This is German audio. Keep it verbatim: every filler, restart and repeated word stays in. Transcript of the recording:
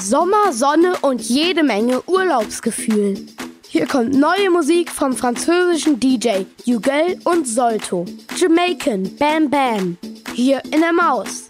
Sommer, Sonne und jede Menge Urlaubsgefühl. Hier kommt neue Musik vom französischen D J Huguel und Solto. Jamaican Bam Bam. Hier in der Maus.